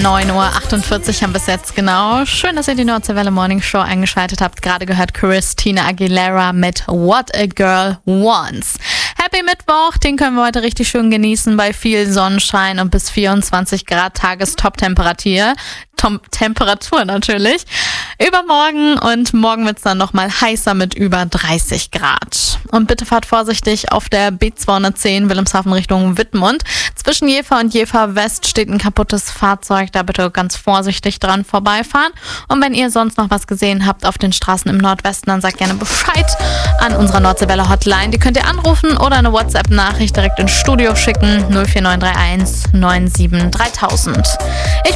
9:48 Uhr haben bis jetzt genau. Schön, dass ihr die Nordseewelle Morning Show eingeschaltet habt. Gerade gehört Christina Aguilera mit What a Girl Wants. Happy Mittwoch, den können wir heute richtig schön genießen bei viel Sonnenschein und bis 24 Grad Tagestop-Temperatur. Temperatur natürlich. Übermorgen und morgen wird es dann nochmal heißer mit über 30 Grad. Und bitte fahrt vorsichtig auf der B210 Wilhelmshaven Richtung Wittmund. Zwischen Jever und Jever West steht ein kaputtes Fahrzeug. Da bitte ganz vorsichtig dran vorbeifahren. Und wenn ihr sonst noch was gesehen habt auf den Straßen im Nordwesten, dann sagt gerne Bescheid an unserer Nordseewelle Hotline. Die könnt ihr anrufen oder eine WhatsApp-Nachricht direkt ins Studio schicken. 04931 97 3000.